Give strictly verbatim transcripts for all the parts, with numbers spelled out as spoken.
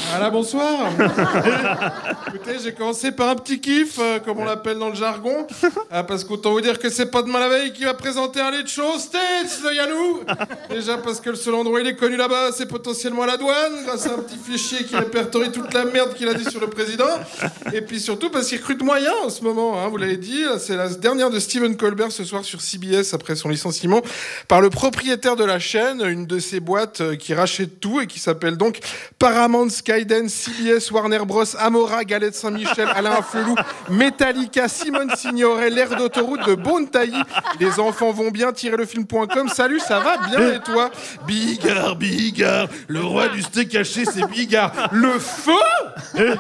Voilà, bonsoir. Écoutez, j'ai commencé par un petit kiff, euh, comme on l'appelle dans le jargon, euh, parce qu'autant vous dire que c'est pas demain la veille qui va présenter un lait de show States, le Yannou. Déjà parce que le seul endroit où il est connu là-bas, c'est potentiellement à la douane, grâce à un petit fichier qui répertorie toute la merde qu'il a dit sur le président. Et puis surtout parce qu'il recrute moyen en ce moment, hein, vous l'avez dit, c'est la dernière de Stephen Colbert ce soir sur C B S après son licenciement par le propriétaire de la chaîne, une de ces boîtes euh, qui rachète tout et qui s'appelle donc Paramount, Skydance, C B S, Warner Bros, Amora, Galette Saint-Michel, Alain Flelou, Metallica, Simone Signoret, l'air d'autoroute de Bontailly. Les enfants vont bien, tirer le film point com. Salut, ça va bien et toi? Bigard, Bigard, le roi du steak haché, c'est Bigard. Le feu.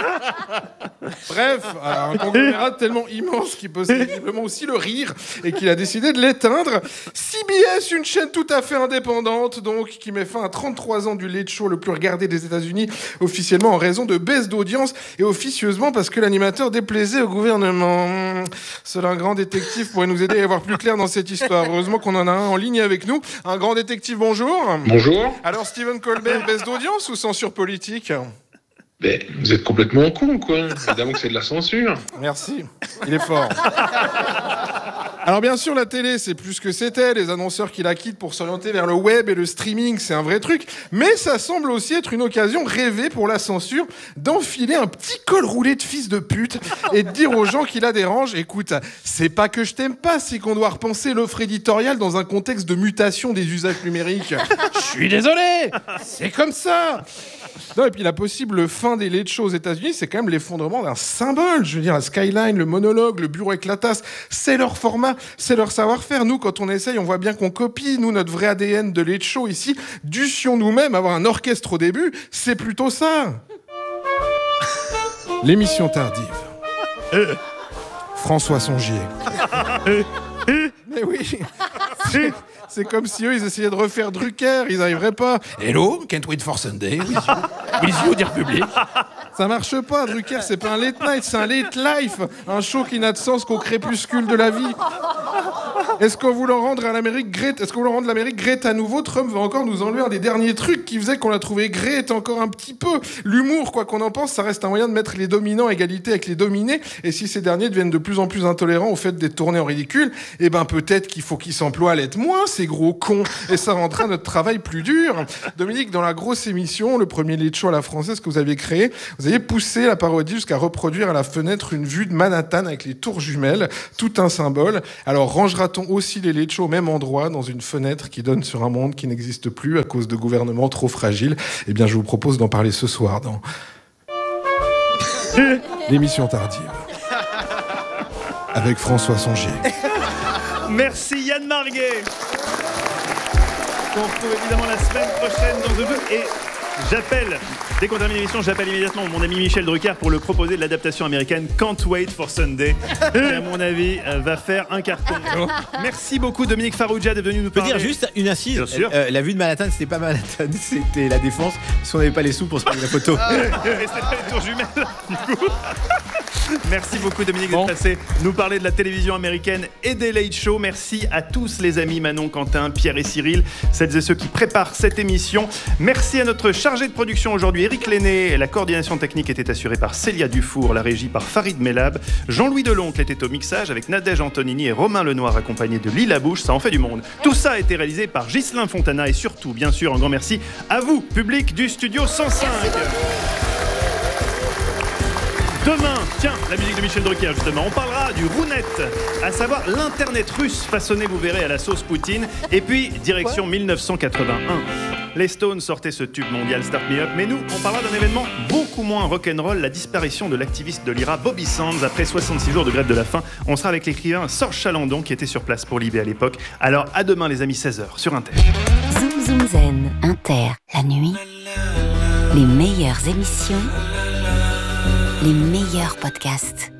Bref, un conglomérat tellement immense qu'il possède visiblement aussi le rire et qu'il a décidé de l'éteindre. C B S, une chaîne tout à fait indépendante, donc, qui met fin à trente-trois ans du late show le plus regardé des États-Unis, officiellement en raison de baisse d'audience et officieusement parce que l'animateur déplaisait au gouvernement. Seul un grand détective pourrait nous aider à y voir plus clair dans cette histoire. Heureusement qu'on en a un en ligne avec nous. Un grand détective, bonjour. Bonjour. Alors, Stephen Colbert, baisse d'audience ou censure politique? Ben, vous êtes complètement con, quoi. Évidemment que c'est de la censure. Merci. Il est fort. Alors bien sûr, la télé, c'est plus que c'était. Les annonceurs qui la quittent pour s'orienter vers le web et le streaming, c'est un vrai truc. Mais ça semble aussi être une occasion rêvée pour la censure d'enfiler un petit col roulé de fils de pute et de dire aux gens qui la dérangent, écoute, c'est pas que je t'aime pas, c'est qu'on doit repenser l'offre éditoriale dans un contexte de mutation des usages numériques. Je suis désolé, c'est comme ça. Non, et puis la possible fin des late shows aux États-Unis, c'est quand même l'effondrement d'un symbole. Je veux dire, la Skyline, le monologue, le bureau avec la tasse, c'est leur format, c'est leur savoir-faire. Nous, quand on essaye, on voit bien qu'on copie. Nous, notre vrai A D N de late show ici, dussions nous-mêmes avoir un orchestre au début, c'est plutôt ça. L'émission tardive. Euh. François Songier. Mais oui. C'est... C'est comme si eux, ils essayaient de refaire Drucker, ils n'arriveraient pas. Hello, can't wait for Sunday, with you, with you, dear public. Ça marche pas, Drucker, c'est pas un late night, c'est un late life. Un show qui n'a de sens qu'au crépuscule de la vie. Est-ce qu'on voulait rendre à l'Amérique great, est-ce qu'on voulait rendre l'Amérique great à nouveau? Trump va encore nous enlever un des derniers trucs qui faisait qu'on l'a trouvé great encore un petit peu. L'humour, quoi qu'on en pense, ça reste un moyen de mettre les dominants à égalité avec les dominés. Et si ces derniers deviennent de plus en plus intolérants au fait d'être tournés en ridicule, eh ben peut-être qu'il faut qu'ils s'emploient à l'être moins, ces gros cons. Et ça rendra notre travail plus dur. Dominique, dans la grosse émission, le premier late show à la française que vous aviez créé, vous aviez poussé la parodie jusqu'à reproduire à la fenêtre une vue de Manhattan avec les tours jumelles, tout un symbole. Alors rangera-t-on aussi les late shows au même endroit, dans une fenêtre qui donne sur un monde qui n'existe plus à cause de gouvernements trop fragiles? Eh bien, je vous propose d'en parler ce soir dans l'émission tardive avec François Songier. Merci Yann Marguet. On se retrouve évidemment la semaine prochaine dans The Bleu. Et j'appelle, dès qu'on termine l'émission, j'appelle immédiatement mon ami Michel Drucker pour le proposer de l'adaptation américaine Can't Wait for Sunday, qui à mon avis va faire un carton. Merci beaucoup Dominique Farrugia d'être venu nous parler. Je peux dire juste une incise. Bien sûr. Euh, la vue de Manhattan, c'était pas Manhattan, c'était la Défense, parce qu'on n'avait pas les sous pour se prendre la photo. Et c'était pas les tours jumelles, du coup. Merci beaucoup Dominique bon. d'être passé nous parler de la télévision américaine et des late shows. Merci à tous les amis Manon, Quentin, Pierre et Cyril, celles et ceux qui préparent cette émission. Merci à notre chargé de production aujourd'hui, Éric Lenné. La coordination technique était assurée par Célia Dufour, la régie par Farid Mellab. Jean-Louis Deloncle était au mixage avec Nadège Antonini et Romain Lenoir accompagné de Lila Bouche. Ça en fait du monde. Tout ça a été réalisé par Ghislain Fontana et surtout, bien sûr, un grand merci à vous, public du Studio cent cinq. Demain, tiens, la musique de Michel Drucker, justement, on parlera du Rounet, à savoir l'Internet russe façonné, vous verrez, à la sauce Poutine. Et puis, direction dix-neuf cent quatre-vingt-un. Les Stones sortaient ce tube mondial Start Me Up, mais nous, on parlera d'un événement beaucoup moins rock'n'roll, la disparition de l'activiste de l'I R A, Bobby Sands, après soixante-six jours de grève de la faim. On sera avec l'écrivain Sorge Chalandon, qui était sur place pour Libé à l'époque. Alors, à demain, les amis, seize heures, sur Inter. Zoom Zoom Zen, Inter, la nuit, les meilleures émissions, les meilleurs podcasts.